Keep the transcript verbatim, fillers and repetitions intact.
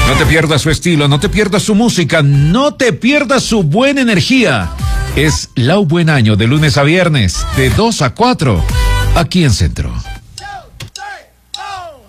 No te pierdas su estilo, no te pierdas su música, no te pierdas su buena energía. Es Lau Buen Año de lunes a viernes, de dos a cuatro, aquí en Centro.